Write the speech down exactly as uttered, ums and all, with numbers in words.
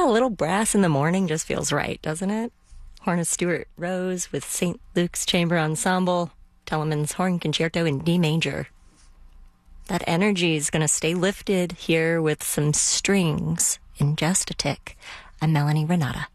Yeah, a little brass in the morning just feels right, doesn't it? Horn of Stuart Rose with Saint Luke's Chamber Ensemble, Telemann's Horn Concerto in D major. That energy is going to stay lifted here with some strings in just a tick. I'm Melanie Renata.